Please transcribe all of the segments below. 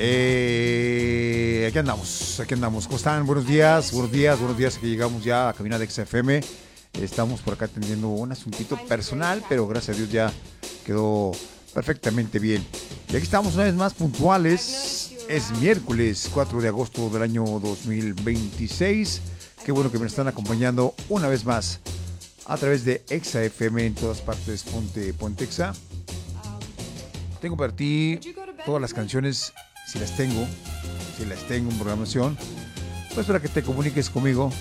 Aquí andamos. ¿Cómo están? Buenos días. Que llegamos ya a cabina de XFM. Estamos por acá atendiendo un asuntito personal, pero gracias a Dios ya quedó perfectamente bien. Y aquí estamos una vez más puntuales. Es miércoles 4 de agosto del año 2026. Qué bueno que me están acompañando una vez más a través de XFM en todas partes. Pontexa. Tengo para ti todas las canciones, si las tengo en programación, pues para que te comuniques conmigo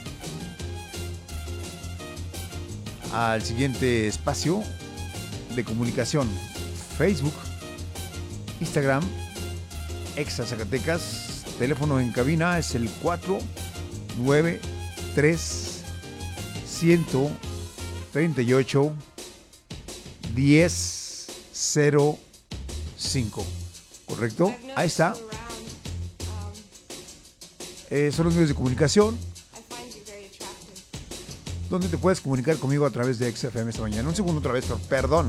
al siguiente espacio de comunicación: Facebook, Instagram, Exa Zacatecas. Teléfono en cabina es el 493-138-1005. ¿Correcto? Ahí está. Son los medios de comunicación donde te puedes comunicar conmigo a través de XFM esta mañana. Un segundo otra vez, perdón.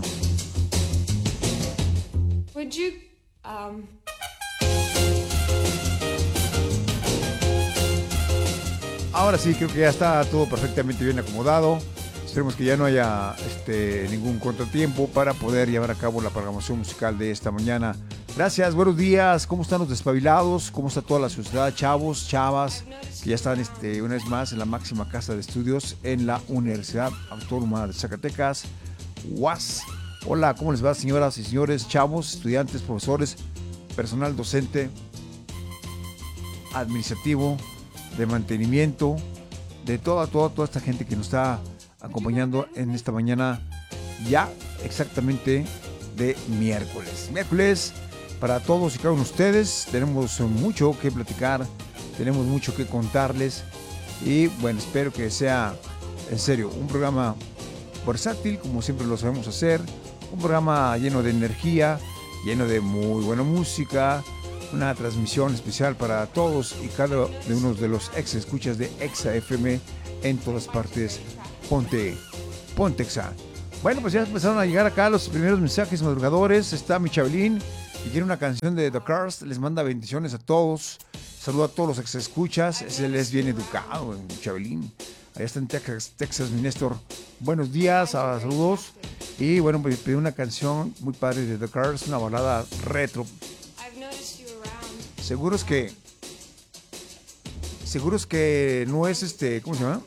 Ahora sí, creo que ya está todo perfectamente bien acomodado. Esperemos que ya no haya ningún contratiempo para poder llevar a cabo la programación musical de esta mañana. Gracias, buenos días. ¿Cómo están los despabilados? ¿Cómo está toda la sociedad? Chavos, chavas, que ya están una vez más en la máxima casa de estudios en la Universidad Autónoma de Zacatecas, UAS. Hola, ¿cómo les va, señoras y señores, chavos, estudiantes, profesores, personal docente, administrativo, de mantenimiento, de toda esta gente que nos está acompañando en esta mañana ya exactamente de miércoles. Miércoles para todos y cada uno de ustedes. Tenemos mucho que platicar, tenemos mucho que contarles y bueno, espero que sea en serio un programa versátil como siempre lo sabemos hacer, un programa lleno de energía, lleno de muy buena música, una transmisión especial para todos y cada uno de los ex escuchas de XFM en todas partes. Pontexa. Bueno, pues ya empezaron a llegar acá los primeros mensajes madrugadores. Está mi Chabelín y quiere una canción de The Cars. Les manda bendiciones a todos. Saluda a todos los ex escuchas. Él es bien educado, mi Chabelín. Allá está en Texas, mi Néstor. Buenos días, días. Y bueno, pues pedí una canción muy padre de The Cars, una balada retro. Seguros que no es ¿cómo se llama?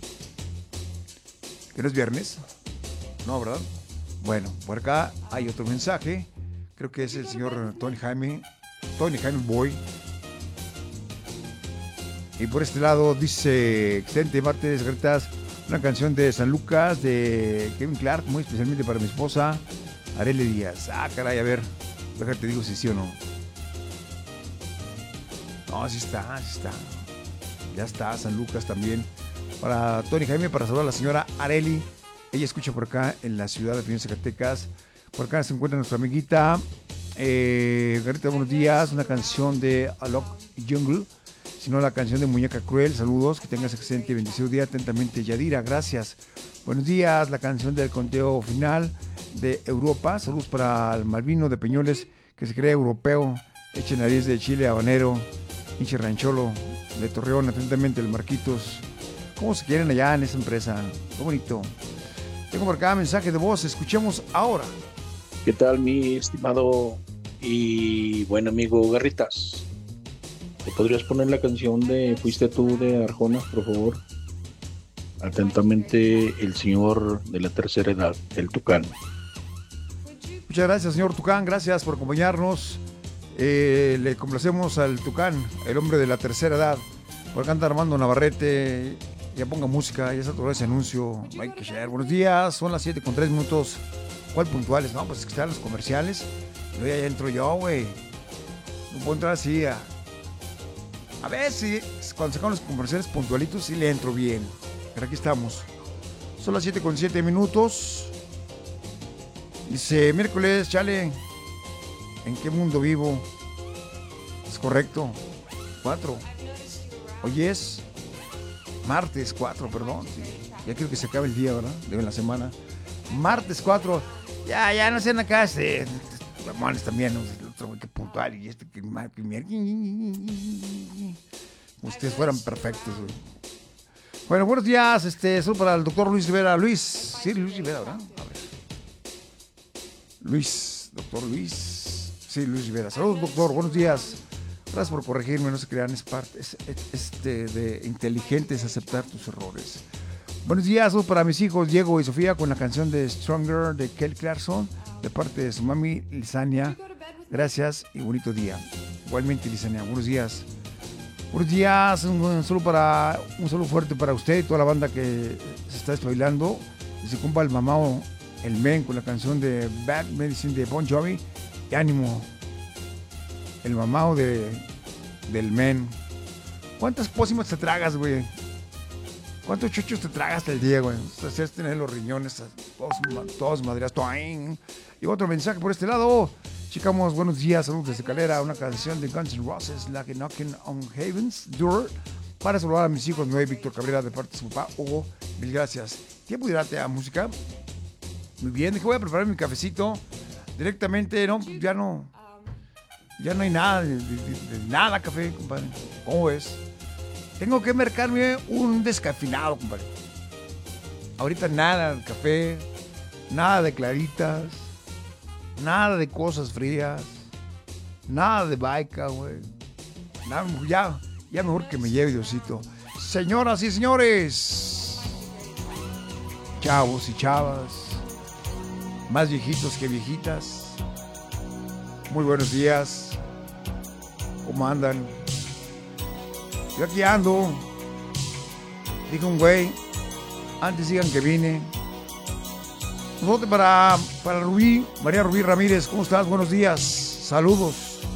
¿Que no es viernes? No, ¿verdad? Bueno, por acá hay otro mensaje. Creo que es el señor Tony Jaime Boy. Y por este lado dice: excelente martes, Gretas. Una canción de San Lucas de Kevin Clark, muy especialmente para mi esposa Arely Díaz. Ah, caray, a ver, déjate digo si sí o no. No, sí está. Ya está, San Lucas también. Para Tony Jaime, para saludar a la señora Arely. Ella escucha por acá en la ciudad de Zacatecas. Por acá se encuentra nuestra amiguita Garita, buenos días. Una canción de Alok Jungle, sino la canción de Muñeca Cruel. Saludos, que tengas excelente y bendecido día. Atentamente, Yadira, gracias. Buenos días, la canción del conteo final de Europa. Saludos para el Malvino de Peñoles, que se cree europeo. Eche nariz de Chile, habanero. Hinche rancholo de Torreón. Atentamente, el Marquitos. ¿Cómo se quieren allá en esa empresa? Qué bonito. Tengo por acá mensaje de voz. Escuchemos ahora. ¿Qué tal, mi estimado y buen amigo Garritas? ¿Te podrías poner la canción de Fuiste tú de Arjona, por favor? Atentamente, el señor de la tercera edad, el Tucán. Muchas gracias, señor Tucán. Gracias por acompañarnos. Le complacemos al Tucán, el hombre de la tercera edad. Por acá anda Armando Navarrete. Ya ponga música, ya está todo ese anuncio. Hay que share. Buenos días, son las 7:03. ¿Cuál puntuales? No, pues es que están los comerciales. No, ya entro yo, güey. No puedo entrar así a ver si cuando sacan los comerciales puntualitos sí le entro bien. Pero aquí estamos. Son las 7:07. Dice: miércoles, chale. ¿En qué mundo vivo? Es correcto. 4. Hoy es martes 4, perdón. Sí. Ya creo que se acaba el día, ¿verdad? De la semana. Martes 4. Ya no sean acá, mamones también. otro, güey, que puntual, y este que ustedes fueran perfectos, güey. Bueno, buenos días, solo para el doctor Luis Rivera. Luis, sí, Luis Rivera, ¿verdad? A ver. Luis, doctor Luis. Sí, Luis Rivera. Saludos, doctor, buenos días. Gracias por corregirme, no se crean, es parte de inteligente es aceptar tus errores. Buenos días, saludos para mis hijos Diego y Sofía con la canción de Stronger de Kelly Clarkson, de parte de su mami Lisania. Gracias y bonito día. Igualmente, Lisania, buenos días. Buenos días, un saludo fuerte para usted y toda la banda que se está despabilando. Y se cumpa el mamao, el men, con la canción de Bad Medicine de Bon Jovi. Y ánimo, el mamao del men. ¿Cuántas pócimas te tragas, güey? ¿Cuántos chuchos te tragas el día, güey? O sea, si has tener los riñones todos madreados. Y otro mensaje por este lado. Chicamos, buenos días, saludos desde Calera, una canción de Guns N' Roses, Like Knocking on Heaven's Door, para saludar a mis hijos Noé y Víctor Cabrera de parte de su papá Hugo. Mil gracias. ¿Tiempo de irte a música? Muy bien, voy a preparar mi cafecito directamente, ¿no? Ya no hay nada de nada café, compadre. ¿Cómo ves? Tengo que marcarme un descafeinado, compadre. Ahorita nada de café, nada de claritas. Nada de cosas frías. Nada de baica, güey. Ya mejor que me lleve Diosito. Señoras y señores, chavos y chavas, más viejitos que viejitas, muy buenos días. ¿Cómo andan? Yo aquí ando. Dijo un güey, antes digan que vine. Un voto para Rubí, María Rubí Ramírez. ¿Cómo estás? Buenos días. Saludos.